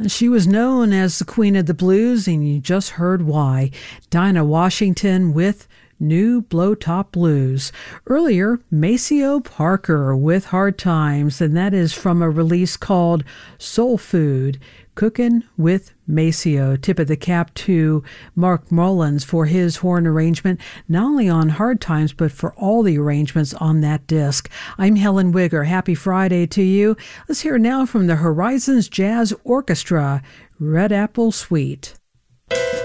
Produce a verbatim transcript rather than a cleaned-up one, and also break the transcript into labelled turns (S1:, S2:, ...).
S1: She was known as the Queen of the Blues, and you just heard why. Dinah Washington with New Blowtop Blues. Earlier, Maceo Parker with Hard Times, and that is from a release called Soul Food, Cookin' with Maceo. Tip of the cap to Mark Mullins for his horn arrangement, not only on Hard Times, but for all the arrangements on that disc. I'm Helen Wigger. Happy Friday to you. Let's hear now from the Horizons Jazz Orchestra, Red Apple Suite.